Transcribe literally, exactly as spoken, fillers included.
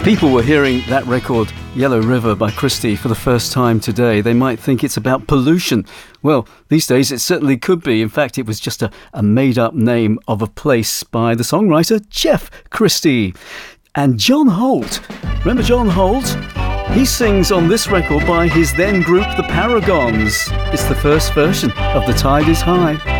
people were hearing that record, Yellow River by Christie, for the first time today, they might think it's about pollution. Well, these days it certainly could be. In fact, it was just a, a made-up name of a place by the songwriter Jeff Christie. And John Holt, remember John Holt? He sings on this record by his then group, The Paragons. It's the first version of The Tide is High.